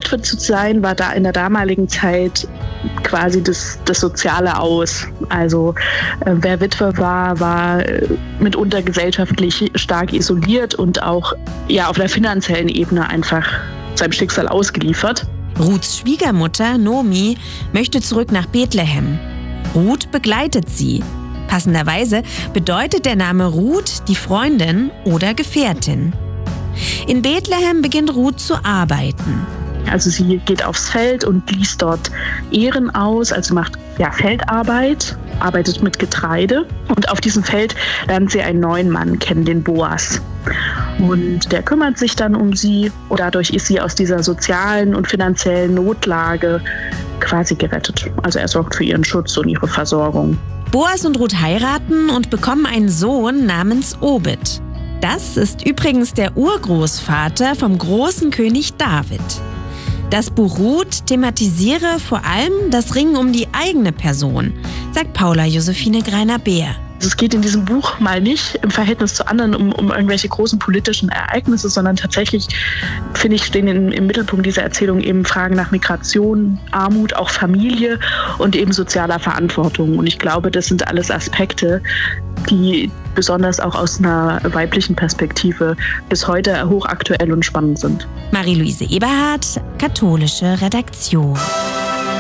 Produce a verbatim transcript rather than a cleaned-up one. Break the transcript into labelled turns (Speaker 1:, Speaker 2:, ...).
Speaker 1: Witwe zu sein, war da in der damaligen Zeit quasi das, das soziale Aus. Also äh, wer Witwe war, war äh, mitunter gesellschaftlich stark isoliert und auch ja, auf der finanziellen Ebene einfach seinem Schicksal ausgeliefert.
Speaker 2: Ruths Schwiegermutter Nomi möchte zurück nach Bethlehem. Ruth begleitet sie. Passenderweise bedeutet der Name Ruth die Freundin oder Gefährtin. In Bethlehem beginnt Ruth zu arbeiten.
Speaker 1: Also sie geht aufs Feld und liest dort Ähren aus, also macht ja, Feldarbeit, arbeitet mit Getreide. Und auf diesem Feld lernt sie einen neuen Mann kennen, den Boas. Und der kümmert sich dann um sie und dadurch ist sie aus dieser sozialen und finanziellen Notlage quasi gerettet. Also er sorgt für ihren Schutz und ihre Versorgung.
Speaker 2: Boas und Ruth heiraten und bekommen einen Sohn namens Obed. Das ist übrigens der Urgroßvater vom großen König David. Das Buch Ruth thematisiere vor allem das Ringen um die eigene Person, sagt Paula Josephine Greiner-Beer.
Speaker 1: Es geht in diesem Buch mal nicht im Verhältnis zu anderen um, um irgendwelche großen politischen Ereignisse, sondern tatsächlich, finde ich, stehen in, im Mittelpunkt dieser Erzählung eben Fragen nach Migration, Armut, auch Familie und eben sozialer Verantwortung. Und ich glaube, das sind alles Aspekte, die besonders auch aus einer weiblichen Perspektive bis heute hochaktuell und spannend sind.
Speaker 2: Marie-Louise Eberhardt, Katholische Redaktion.